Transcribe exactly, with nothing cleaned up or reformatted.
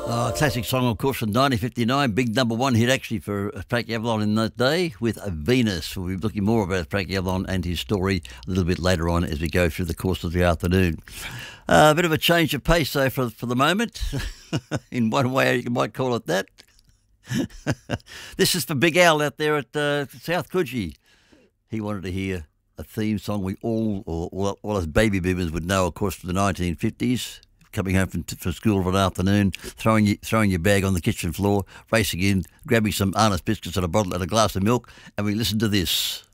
Oh, a classic song, of course, from nineteen fifty-nine. Big number one hit, actually, for Frankie Avalon in that day with Venus. We'll be looking more about Frankie Avalon and his story a little bit later on as we go through the course of the afternoon. Uh, a bit of a change of pace, though, for, for the moment. In one way, you might call it that. This is for Big Al out there at uh, South Coogee. He wanted to hear a theme song we all, or all, all us baby boomers would know, of course, from the nineteen fifties. Coming home from, from school of an afternoon, throwing you, throwing your bag on the kitchen floor, racing in, grabbing some Arnott's biscuits and a bottle and a glass of milk, and we listen to this.